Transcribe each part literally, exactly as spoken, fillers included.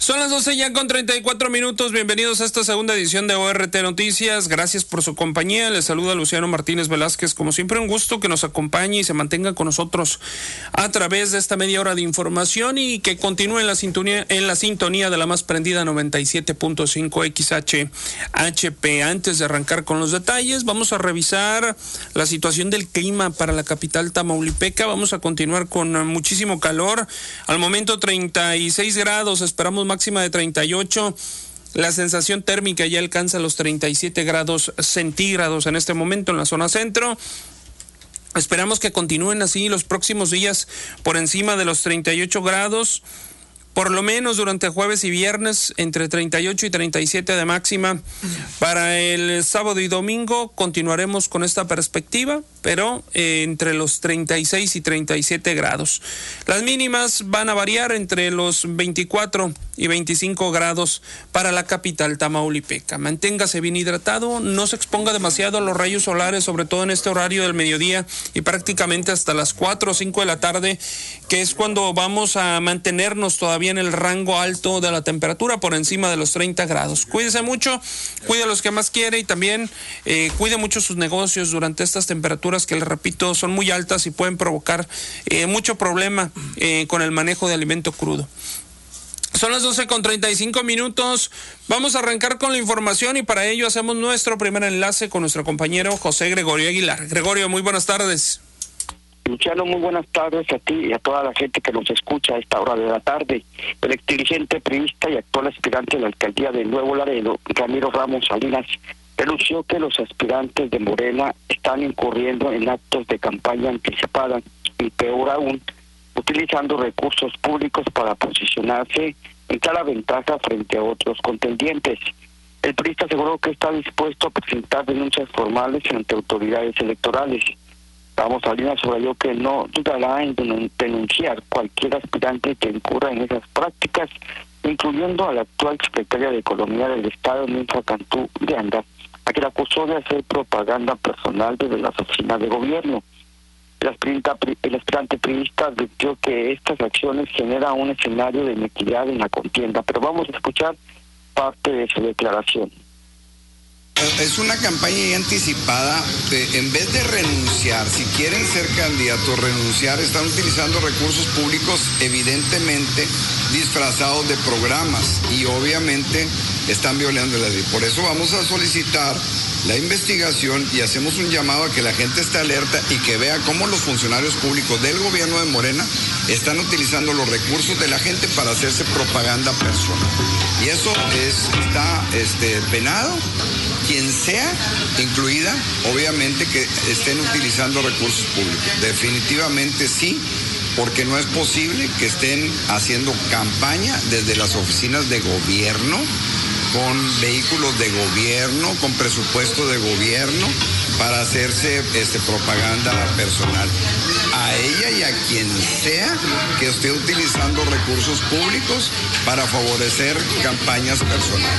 Son las doce ya con treinta y cuatro minutos. Bienvenidos a esta segunda edición de O R T Noticias. Gracias por su compañía. Les saluda Luciano Martínez Velázquez. Como siempre, un gusto que nos acompañe y se mantenga con nosotros a través de esta media hora de información y que continúe en la sintonía, en la sintonía de la más prendida noventa y siete punto cinco X H H P. Antes de arrancar con los detalles, vamos a revisar la situación del clima para la capital tamaulipeca. Vamos a continuar con muchísimo calor. Al momento treinta y seis grados, esperamos máxima de treinta y ocho. La sensación térmica ya alcanza los treinta y siete grados centígrados en este momento en la zona centro. Esperamos que continúen así los próximos días por encima de los treinta y ocho grados, por lo menos durante jueves y viernes, entre treinta y ocho y treinta y siete de máxima. Para el sábado y domingo continuaremos con esta perspectiva, pero eh, entre los treinta y seis y treinta y siete grados. Las mínimas van a variar entre los veinticuatro y veinticinco grados para la capital tamaulipeca. Manténgase bien hidratado, no se exponga demasiado a los rayos solares, sobre todo en este horario del mediodía y prácticamente hasta las cuatro o cinco de la tarde, que es cuando vamos a mantenernos todavía en el rango alto de la temperatura, por encima de los treinta grados. Cuídese mucho, cuide a los que más quiere y también eh, cuide mucho sus negocios durante estas temperaturas que, les repito, son muy altas y pueden provocar eh, mucho problema eh, con el manejo de alimento crudo. Son las doce con treinta y cinco minutos. Vamos a arrancar con la información y para ello hacemos nuestro primer enlace con nuestro compañero José Gregorio Aguilar. Gregorio, muy buenas tardes. Luciano, muy buenas tardes a ti y a toda la gente que nos escucha a esta hora de la tarde. El ex dirigente priista y actual aspirante a la alcaldía de Nuevo Laredo, Ramiro Ramos Salinas, denunció que los aspirantes de Morena están incurriendo en actos de campaña anticipada y, peor aún, utilizando recursos públicos para posicionarse en clara ventaja frente a otros contendientes. El priista aseguró que está dispuesto a presentar denuncias formales ante autoridades electorales. Ramos Salinas subrayó que no dudará en denunciar cualquier aspirante que incurra en esas prácticas, incluyendo a la actual secretaria de Economía del Estado, Ninfa Cantú de Anda, a quien acusó de hacer propaganda personal desde las oficinas de gobierno. El aspirante, el aspirante priista advirtió que estas acciones generan un escenario de inequidad en la contienda, pero vamos a escuchar parte de su declaración. Es una campaña anticipada. De, en vez de renunciar, si quieren ser candidatos, renunciar, están utilizando recursos públicos evidentemente disfrazados de programas y obviamente están violando la ley. Por eso vamos a solicitar la investigación y hacemos un llamado a que la gente esté alerta y que vea cómo los funcionarios públicos del gobierno de Morena están utilizando los recursos de la gente para hacerse propaganda personal. Y eso es, está este, penado. Quien sea, incluida, obviamente, que estén utilizando recursos públicos. Definitivamente sí, porque no es posible que estén haciendo campaña desde las oficinas de gobierno, con vehículos de gobierno, con presupuesto de gobierno, para hacerse este, propaganda personal. A ella y a quien sea que esté utilizando recursos públicos para favorecer campañas personales.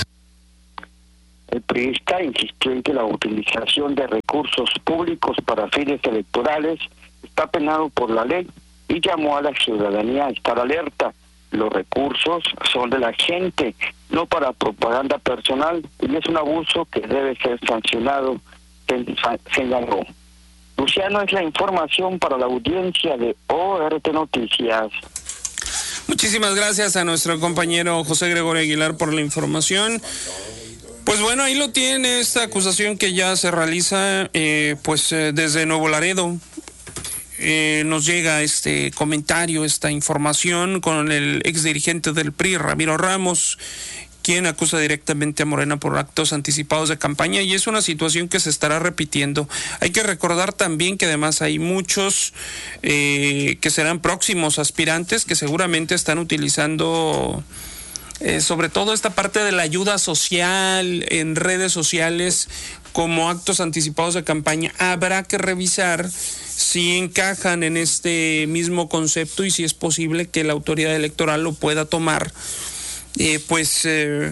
El priista insistió en que la utilización de recursos públicos para fines electorales está penado por la ley y llamó a la ciudadanía a estar alerta. Los recursos son de la gente, no para propaganda personal, y es un abuso que debe ser sancionado, señaló. Luciano, es la información para la audiencia de O R T Noticias. Muchísimas gracias a nuestro compañero José Gregorio Aguilar por la información. Pues bueno, ahí lo tiene, esta acusación que ya se realiza eh, pues eh, desde Nuevo Laredo. Eh, nos llega este comentario, esta información con el ex dirigente del P R I, Ramiro Ramos, quien acusa directamente a Morena por actos anticipados de campaña, y es una situación que se estará repitiendo. Hay que recordar también que además hay muchos eh, que serán próximos aspirantes que seguramente están utilizando Eh, sobre todo esta parte de la ayuda social en redes sociales como actos anticipados de campaña. Habrá que revisar si encajan en este mismo concepto y si es posible que la autoridad electoral lo pueda tomar, eh, pues eh,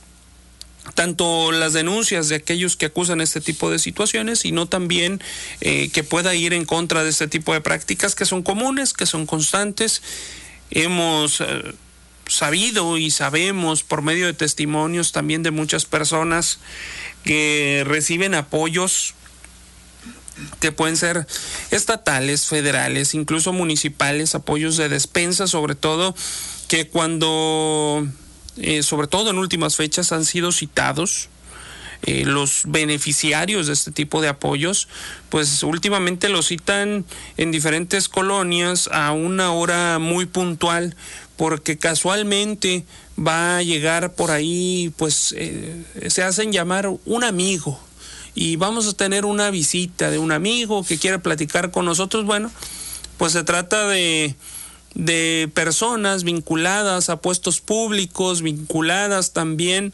tanto las denuncias de aquellos que acusan este tipo de situaciones, sino también eh, que pueda ir en contra de este tipo de prácticas que son comunes, que son constantes. Hemos eh, sabido y sabemos por medio de testimonios también de muchas personas que reciben apoyos que pueden ser estatales, federales, incluso municipales, apoyos de despensa, sobre todo, que cuando, eh, sobre todo en últimas fechas, han sido citados eh, los beneficiarios de este tipo de apoyos, pues últimamente los citan en diferentes colonias a una hora muy puntual, porque casualmente va a llegar por ahí, pues eh, se hacen llamar un amigo, y vamos a tener una visita de un amigo que quiere platicar con nosotros. Bueno, pues se trata de, de personas vinculadas a puestos públicos, vinculadas también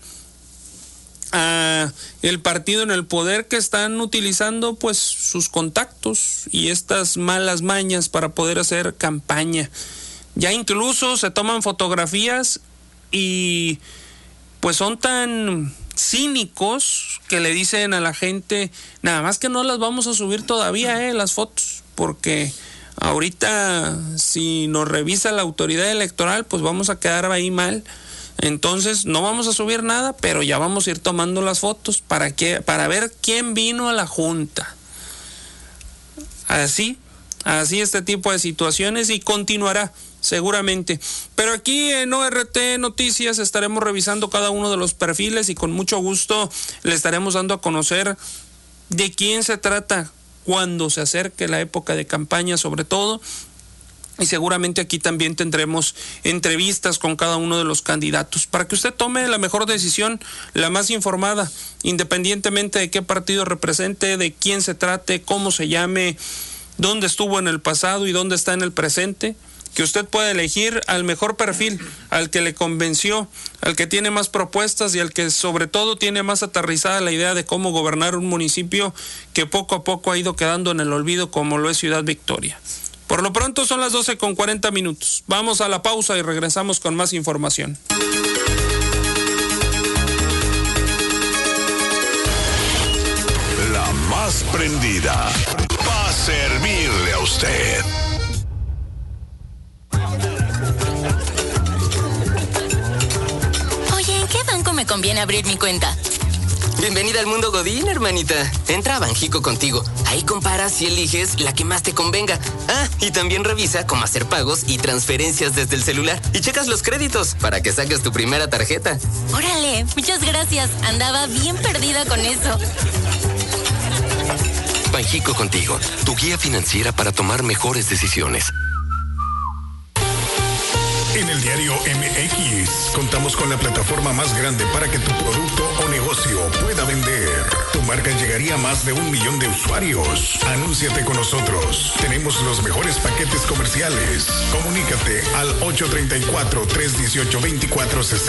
a el partido en el poder, que están utilizando pues sus contactos y estas malas mañas para poder hacer campaña. Ya incluso se toman fotografías y pues son tan cínicos que le dicen a la gente, nada más que no las vamos a subir todavía, eh, las fotos, porque ahorita si nos revisa la autoridad electoral, pues vamos a quedar ahí mal. Entonces no vamos a subir nada, pero ya vamos a ir tomando las fotos para que, para ver quién vino a la junta. Así, así este tipo de situaciones, y continuará seguramente. Pero aquí en O R T Noticias estaremos revisando cada uno de los perfiles y con mucho gusto le estaremos dando a conocer de quién se trata cuando se acerque la época de campaña, sobre todo. Y seguramente aquí también tendremos entrevistas con cada uno de los candidatos para que usted tome la mejor decisión, la más informada, independientemente de qué partido represente, de quién se trate, cómo se llame, dónde estuvo en el pasado y dónde está en el presente. Que usted pueda elegir al mejor perfil, al que le convenció, al que tiene más propuestas y al que sobre todo tiene más aterrizada la idea de cómo gobernar un municipio que poco a poco ha ido quedando en el olvido, como lo es Ciudad Victoria. Por lo pronto son las doce con cuarenta minutos. Vamos a la pausa y regresamos con más información. La más prendida va a servirle a usted. Oye, ¿en qué banco me conviene abrir mi cuenta? Bienvenida al mundo Godín, hermanita. Entra a Banjico Contigo. Ahí comparas y eliges la que más te convenga. Ah, y también revisa cómo hacer pagos y transferencias desde el celular. Y checas los créditos para que saques tu primera tarjeta. Órale, muchas gracias. Andaba bien perdida con eso. Banjico Contigo, tu guía financiera para tomar mejores decisiones. En el diario M X contamos con la plataforma más grande para que tu producto o negocio pueda vender. Tu marca llegaría a más de un millón de usuarios. Anúnciate con nosotros. Tenemos los mejores paquetes comerciales. Comunícate al ocho tres cuatro, tres uno ocho, dos cuatro seis cero.